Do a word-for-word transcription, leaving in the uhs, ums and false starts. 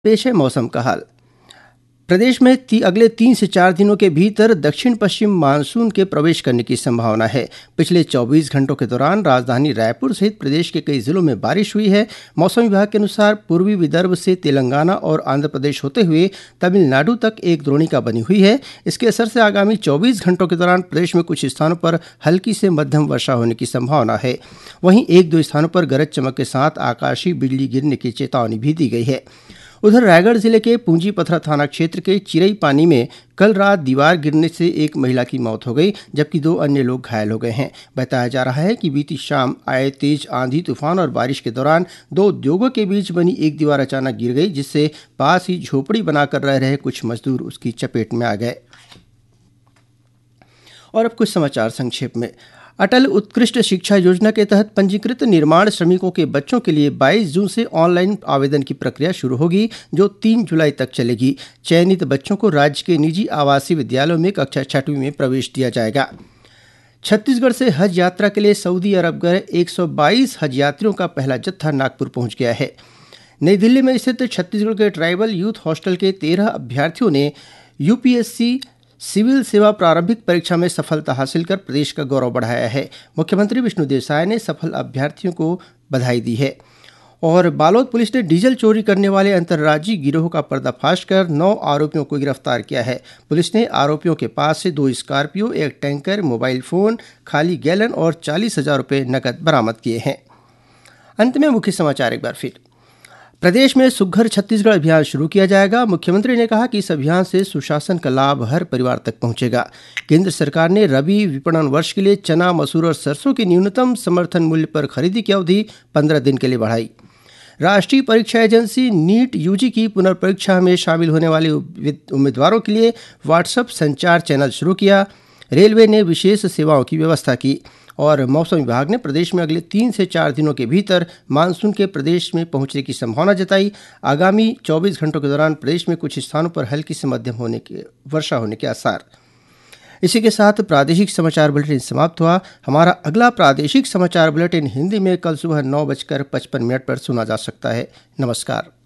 पेश है मौसम का हाल। प्रदेश में ती, अगले तीन से चार दिनों के भीतर दक्षिण पश्चिम मानसून के प्रवेश करने की संभावना है। पिछले चौबीस घंटों के दौरान राजधानी रायपुर सहित प्रदेश के कई जिलों में बारिश हुई है। मौसम विभाग के अनुसार पूर्वी विदर्भ से तेलंगाना और आंध्र प्रदेश होते हुए तमिलनाडु तक एक द्रोणिका बनी हुई है। इसके असर से आगामी चौबीस घंटों के दौरान प्रदेश में कुछ स्थानों पर हल्की से मध्यम वर्षा होने की संभावना है। वहीं एक दो स्थानों पर गरज चमक के साथ आकाशीय बिजली गिरने की चेतावनी भी दी गई है। उधर रायगढ़ जिले के पूंजी पथरा थाना क्षेत्र के चिरई पानी में कल रात दीवार गिरने से एक महिला की मौत हो गई, जबकि दो अन्य लोग घायल हो गए हैं। बताया जा रहा है कि बीती शाम आए तेज आंधी तूफान और बारिश के दौरान दो उद्योगों के बीच बनी एक दीवार अचानक गिर गई, जिससे पास ही झोपड़ी बनाकर रह रहे कुछ मजदूर उसकी चपेट में आ गए। और अब कुछ समाचार संक्षेप में। अटल उत्कृष्ट शिक्षा योजना के तहत पंजीकृत निर्माण श्रमिकों के बच्चों के लिए बाईस जून से ऑनलाइन आवेदन की प्रक्रिया शुरू होगी, जो तीन जुलाई तक चलेगी। चयनित बच्चों को राज्य के निजी आवासीय विद्यालयों में कक्षा छठवीं में प्रवेश दिया जाएगा। छत्तीसगढ़ से हज यात्रा के लिए सऊदी अरब गए एक सौ बाईस हज यात्रियों का पहला जत्था नागपुर पहुंच गया है। नई दिल्ली में स्थित छत्तीसगढ़ के ट्राइबल यूथ हॉस्टल के तेरह अभ्यर्थियों ने यूपीएससी सिविल सेवा प्रारंभिक परीक्षा में सफलता हासिल कर प्रदेश का गौरव बढ़ाया है। मुख्यमंत्री विष्णुदेव साय ने सफल अभ्यर्थियों को बधाई दी है। और बालोद पुलिस ने डीजल चोरी करने वाले अंतर्राज्यीय गिरोह का पर्दाफाश कर नौ आरोपियों को गिरफ्तार किया है। पुलिस ने आरोपियों के पास से दो स्कॉर्पियो, एक टैंकर, मोबाइल फोन, खाली गैलन और चालीस हजार रुपये नकद बरामद किए हैं। अंत में मुख्य समाचार एक बार फिर। प्रदेश में सुघ्घर छत्तीसगढ़ अभियान शुरू किया जाएगा। मुख्यमंत्री ने कहा कि इस अभियान से सुशासन का लाभ हर परिवार तक पहुंचेगा। केंद्र सरकार ने रबी विपणन वर्ष के लिए चना, मसूर और सरसों की न्यूनतम समर्थन मूल्य पर खरीदी की अवधि पंद्रह दिन के लिए बढ़ाई। राष्ट्रीय परीक्षा एजेंसी नीट यूजी की पुनर्परीक्षा में शामिल होने वाले उम्मीदवारों के लिए व्हाट्सएप संचार चैनल शुरू किया। रेलवे ने विशेष सेवाओं की व्यवस्था की। और मौसम विभाग ने प्रदेश में अगले तीन से चार दिनों के भीतर मानसून के प्रदेश में पहुंचने की संभावना जताई। आगामी चौबीस घंटों के दौरान प्रदेश में कुछ स्थानों पर हल्की से मध्यम होने के वर्षा होने के आसार। इसी के साथ प्रादेशिक समाचार बुलेटिन समाप्त हुआ। हमारा अगला प्रादेशिक समाचार बुलेटिन हिंदी में कल सुबह नौ बजकर पचपन मिनट पर सुना जा सकता है। नमस्कार।